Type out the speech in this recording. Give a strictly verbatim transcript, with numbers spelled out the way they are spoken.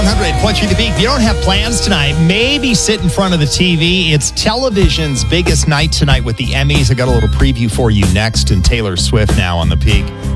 one hundred point three The Peak. If you don't have plans tonight, maybe sit in front of the T V. It's television's biggest night tonight with the Emmys. I got a little preview for you next, and Taylor Swift now on The Peak.